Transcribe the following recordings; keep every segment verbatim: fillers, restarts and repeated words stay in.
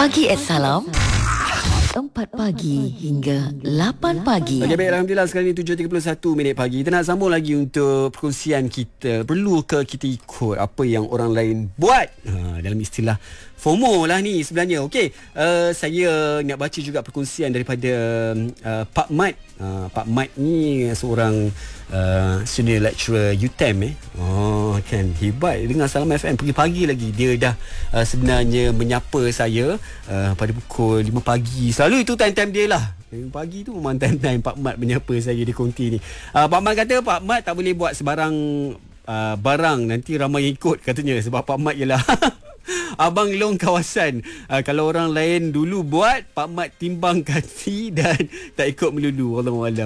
Pagi at Salam, empat pagi hingga lapan pagi. Okey, baik, Alhamdulillah sekarang ni tujuh tiga puluh satu minit pagi. Kita nak sambung lagi untuk perkongsian kita. Perlu ke kita ikut apa yang orang lain buat? Ha, dalam istilah FOMO lah ni sebenarnya. Okey, uh, saya nak baca juga perkongsian daripada uh, Pak Mat. Uh, Pak Mat ni seorang uh, senior lecturer U T E M eh. Oh, kan hebat. Dengar Salam F M pagi-pagi lagi dia dah uh, sebenarnya menyapa saya uh, pada pukul lima pagi. Selalu itu time-time dia lah. Pagi tu memang time-time Pak Mat menyapa saya di konti ni. Uh, Pak Mat kata Pak Mat tak boleh buat sebarang uh, barang, nanti ramai yang ikut katanya. Sebab Pak Mat ialah abang long kawasan. uh, Kalau orang lain dulu buat, Pak Mat timbang kaki dan tak ikut melulu. Wallahualam.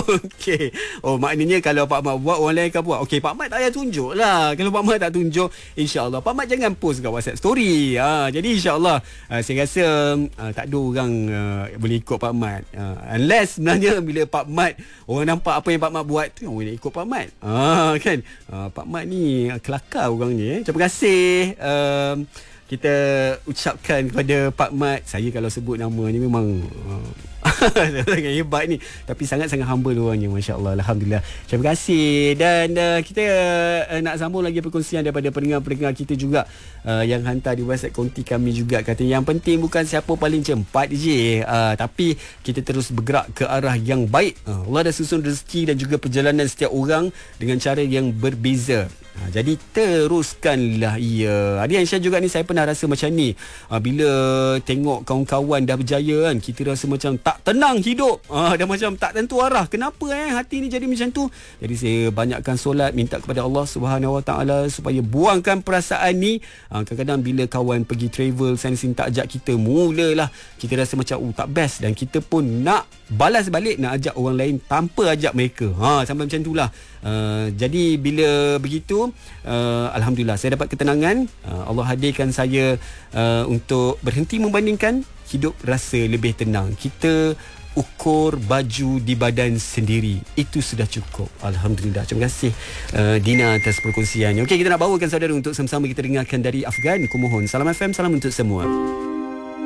Okey. Oh, maknanya kalau Pak Mat buat, orang lain akan buat. Okey, Pak Mat tak payah tunjuk lah. Kalau Pak Mat tak tunjuk, insyaAllah Pak Mat jangan post kat WhatsApp story. uh, Jadi insyaAllah uh, saya rasa uh, tak ada orang uh, boleh ikut Pak Mat, uh, unless sebenarnya bila Pak Mat, orang nampak apa yang Pak Mat buat tu, orang nak ikut Pak Mat. uh, Kan uh, Pak Mat ni uh, kelakar orang ni eh. Terima kasih uh, kita ucapkan kepada Pak Mat. Saya kalau sebut namanya memang uh, sangat hebat ni, tapi sangat-sangat humble orangnya, masya-Allah. Alhamdulillah. Terima kasih. Dan uh, kita uh, nak sambung lagi perkongsian daripada pendengar-pendengar kita juga uh, yang hantar di WhatsApp konti kami juga. Katanya yang penting bukan siapa paling cepat je, uh, tapi kita terus bergerak ke arah yang baik. uh, Allah dah susun rezeki dan juga perjalanan setiap orang dengan cara yang berbeza. Ha, jadi teruskanlah ia. Ada Aisyah juga ni, saya pernah rasa macam ni. Ha, bila tengok kawan-kawan dah berjaya kan, kita rasa macam tak tenang hidup. Ha, dah macam tak tentu arah. Kenapa eh hati ni jadi macam tu? Jadi saya banyakkan solat, minta kepada Allah Subhanahu Wa Taala supaya buangkan perasaan ni. Ha, kadang-kadang bila kawan pergi travel sana sini tak ajak kita, mulalah kita rasa macam oh, tak best, dan kita pun nak balas balik, nak ajak orang lain tanpa ajak mereka. Ha, sampai macam itulah. Uh, jadi bila begitu, uh, Alhamdulillah saya dapat ketenangan. uh, Allah hadirkan saya uh, untuk berhenti membandingkan, hidup rasa lebih tenang. Kita ukur baju di badan sendiri, itu sudah cukup. Alhamdulillah. Terima kasih uh, Dina atas perkongsiannya. Okey, kita nak bawakan saudara untuk sama-sama kita dengarkan dari Afgan. Kumohon. Salam F M, salam untuk semua.